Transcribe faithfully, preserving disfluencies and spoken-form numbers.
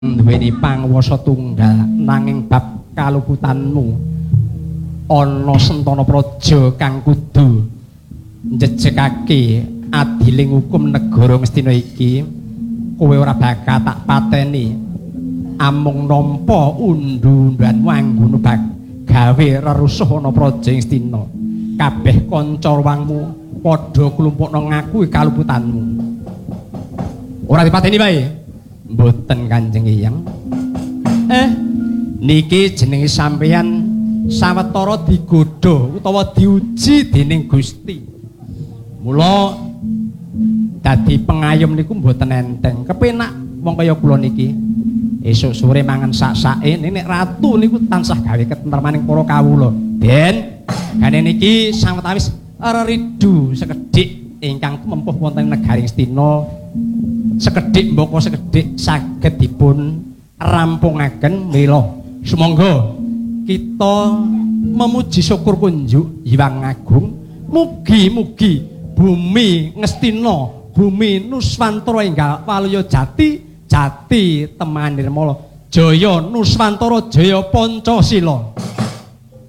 duweni pangwasa tunggal nanging bab kaluputanmu ana Sentana Praja kang kudu njejegake adiling hukum negara Ngastina iki kowe ora bakal tak pateni amung nampa undu-unduan wanggunu bak gawe rerusuh ana Praja Ngastina kabeh kanca ruwangmu padha klumpukna ngaku kaluputanmu ora dipateni wae. Mboten Kanjeng Hyang. Eh, niki jenenge sampeyan sawetara digodha utawa diuji dening Gusti. Mula dadi pengayom niku mboten enteng. Kepenak wong kaya kula niki. Esuk sore mangan sak-sake nek ratu niku tansah gawe ketentremaning para kawula. Den, gane niki sawetawis ridu sekedhik ingkang tumempuh wonten negari Ngastina. Sekedhik mboko sekedhik saged dipun rampungaken mila sumangga kita memuji syukur kunjuk Hyang Agung mugi-mugi bumi Ngastina bumi Nuswantara enggal Waluya Jati jati teman nirmala jaya Nuswantara jaya Pancasila.